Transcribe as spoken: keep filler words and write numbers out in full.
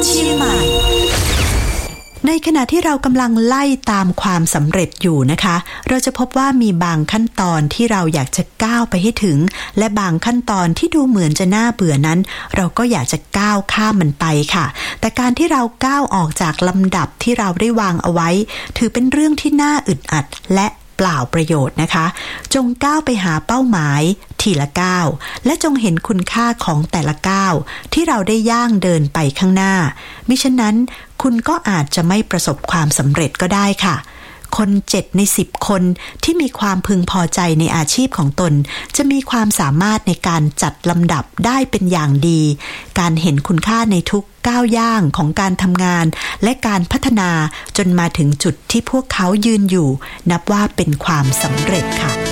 เชียงใหม่ในขณะที่เรากำลังไล่ตามความสำเร็จอยู่นะคะเราจะพบว่ามีบางขั้นตอนที่เราอยากจะก้าวไปให้ถึงและบางขั้นตอนที่ดูเหมือนจะน่าเบื่อนั้นเราก็อยากจะก้าวข้ามมันไปค่ะแต่การที่เราก้าวออกจากลำดับที่เราได้วางเอาไว้ถือเป็นเรื่องที่น่าอึดอัดและเปล่าประโยชน์นะคะจงก้าวไปหาเป้าหมายทีละก้าวและจงเห็นคุณค่าของแต่ละก้าวที่เราได้ย่างเดินไปข้างหน้ามิฉะนั้นคุณก็อาจจะไม่ประสบความสำเร็จก็ได้ค่ะคนเจ็ดในสิบคนที่มีความพึงพอใจในอาชีพของตนจะมีความสามารถในการจัดลำดับได้เป็นอย่างดีการเห็นคุณค่าในทุกก้าวย่างของการทำงานและการพัฒนาจนมาถึงจุดที่พวกเขายืนอยู่นับว่าเป็นความสำเร็จค่ะ